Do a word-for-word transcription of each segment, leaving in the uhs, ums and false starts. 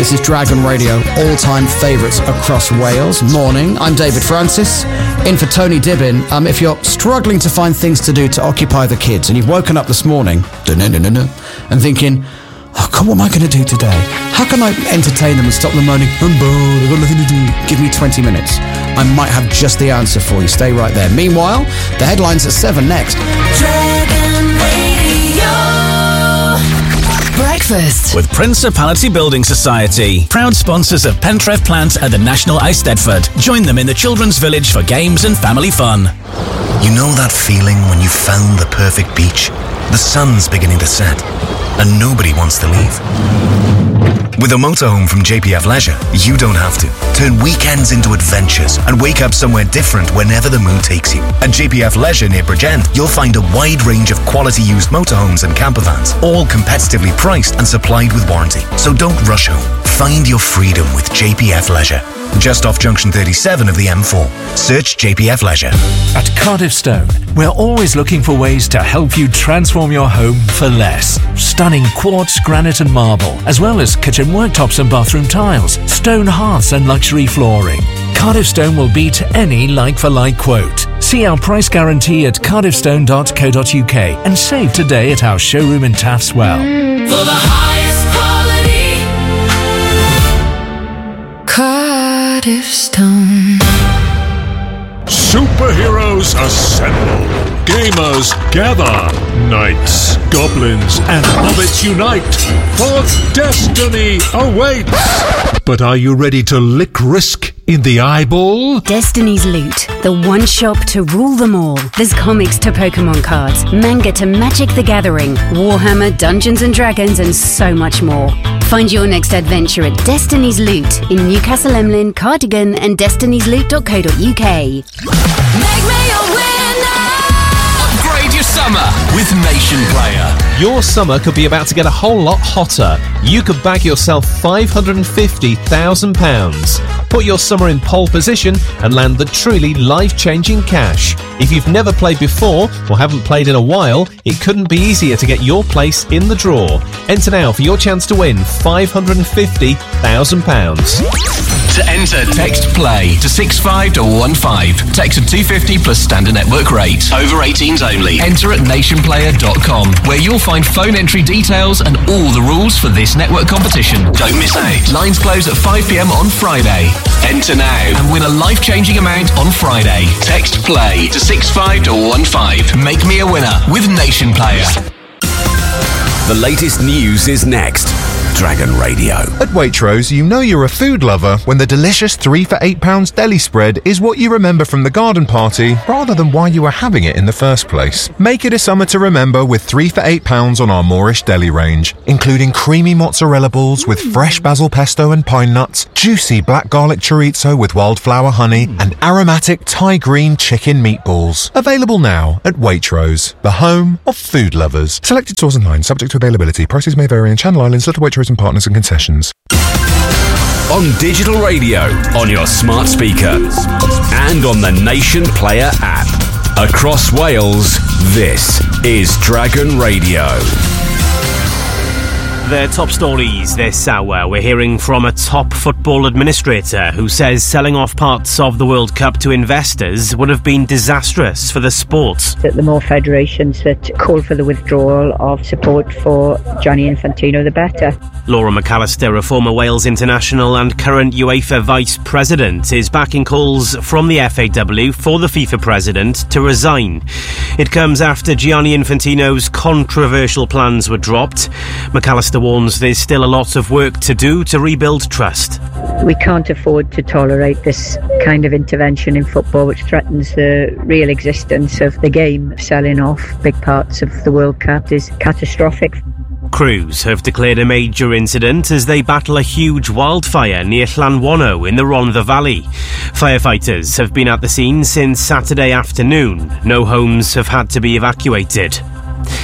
This is Dragon Radio, all-time favourites across Wales. Morning, I'm David Francis, in for Tony Dibbin. Um, if you're struggling to find things to do to occupy the kids, and you've woken up this morning and thinking, oh God, what am I going to do today? How can I entertain them and stop them moaning, I'm bored, I've got nothing to do? Give me twenty minutes. I might have just the answer for you. Stay right there. Meanwhile, the headlines at seven next. Dragon Radio. Breakfast with Principality Building Society, proud sponsors of Pentref Plant at the National Eisteddfod. Join them in the Children's Village for games and family fun. You know that feeling when you found the perfect beach? The sun's beginning to set, and nobody wants to leave. With a motorhome from J P F Leisure, you don't have to. Turn weekends into adventures and wake up somewhere different whenever the mood takes you. At J P F Leisure near Bridgend, you'll find a wide range of quality used motorhomes and campervans, all competitively priced and supplied with warranty. So don't rush home. Find your freedom with J P F Leisure. Just off junction thirty-seven of the M four. Search J P F Leisure. At Cardiff Stone, we're always looking for ways to help you transform your home for less. Stunning quartz, granite and marble, as well as kitchen worktops and bathroom tiles, stone hearths and luxury flooring. Cardiff Stone will beat any like-for-like quote. See our price guarantee at cardiff stone dot co dot uk and save today at our showroom in Taffs Well. For the highest quality, Cardiff Stone. Superheroes assemble. Gamers gather. Knights, goblins, and hobbits unite. For destiny awaits. But are you ready to lick risk in the eyeball? Destiny's Loot, the one shop to rule them all. There's comics to Pokemon cards, manga to Magic the Gathering, Warhammer, Dungeons and Dragons, and so much more. Find your next adventure at Destiny's Loot in Newcastle Emlyn, Cardigan, and destinies loot dot co dot uk. Make me a winner. Upgrade your summer with Nation Player. Your summer could be about to get a whole lot hotter. You could bag yourself five hundred fifty thousand pounds. Put your summer in pole position and land the truly life-changing cash. If you've never played before or haven't played in a while, it couldn't be easier to get your place in the draw. Enter now for your chance to win five hundred fifty thousand pounds. To enter, text PLAY to six five one one five. Text at two fifty plus standard network rate. Over eighteens only. Enter at nation player dot com, where you'll find phone entry details and all the rules for this network competition. Don't miss out. Lines close at five p m on Friday. Enter now and win a life-changing amount on Friday. Text PLAY to six five one one five. Make me a winner with Nation Player. The latest news is next. Dragon Radio. At Waitrose, you know you're a food lover when the delicious three for eight pounds deli spread is what you remember from the garden party rather than why you were having it in the first place. Make it a summer to remember with three for eight pounds on our Moorish deli range, including creamy mozzarella balls with fresh basil pesto and pine nuts, juicy black garlic chorizo with wildflower honey, and aromatic Thai green chicken meatballs. Available now at Waitrose, the home of food lovers. Selected stores online, subject to availability. Prices may vary in Channel Islands, Little Waitrose and partners and concessions. On digital radio, on your smart speaker, and on the Nation Player app. Across Wales, this is Dragon Radio. Their top stories this hour. We're hearing from a top football administrator who says selling off parts of the World Cup to investors would have been disastrous for the sport. That the more federations that call for the withdrawal of support for Gianni Infantino, the better. Laura McAllister, a former Wales international and current UEFA vice president, is backing calls from the F A W for the FIFA president to resign. It comes after Gianni Infantino's controversial plans were dropped. McAllister warns there's still a lot of work to do to rebuild trust. We can't afford to tolerate this kind of intervention in football which threatens the real existence of the game. Selling off big parts of the World Cup is catastrophic. Crews have declared a major incident as they battle a huge wildfire near Llanwano in the Rhondda Valley. Firefighters have been at the scene since Saturday afternoon. No homes have had to be evacuated.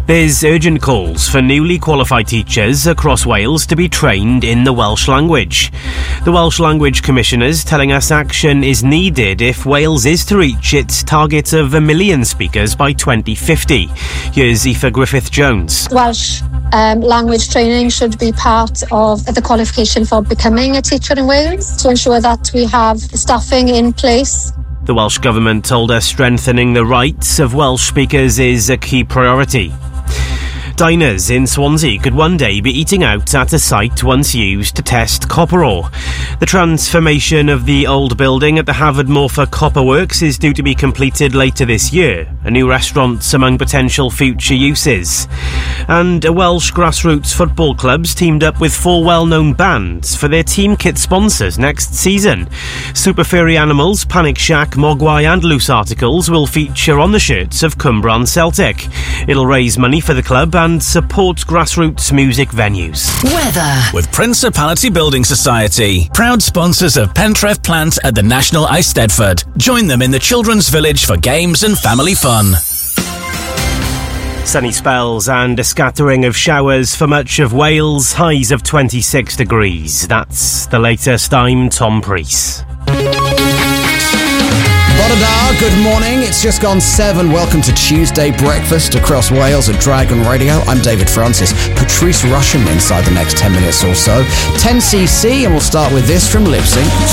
There's urgent calls for newly qualified teachers across Wales to be trained in the Welsh language. The Welsh Language Commissioners telling us action is needed if Wales is to reach its target of a million speakers by twenty fifty. Here's Aoife Griffith-Jones. Welsh um, language training should be part of the qualification for becoming a teacher in Wales to ensure that we have the staffing in place. The Welsh Government told us strengthening the rights of Welsh speakers is a key priority. Diners in Swansea could one day be eating out at a site once used to test copper ore. The transformation of the old building at the Havard Morpher Copper Works is due to be completed later this year. A new restaurant's among potential future uses. And a Welsh grassroots football club's teamed up with four well-known bands for their team kit sponsors next season. Super Furry Animals, Panic Shack, Mogwai and Loose Articles will feature on the shirts of Cwmbran Celtic. It'll raise money for the club and support grassroots music venues. Weather with Principality Building Society, proud sponsors of Pentref Plant at the National Eisteddfod. Join them in the Children's Village for games and family fun. Sunny spells and a scattering of showers for much of Wales, highs of twenty-six degrees. That's the latest. I'm Tom Preece. Bodada, good morning. It's just gone seven. Welcome to Tuesday Breakfast across Wales at Dragon Radio. I'm David Francis. Patrice Rushen inside the next ten minutes or so. ten C C, and we'll start with this from Lip Sync.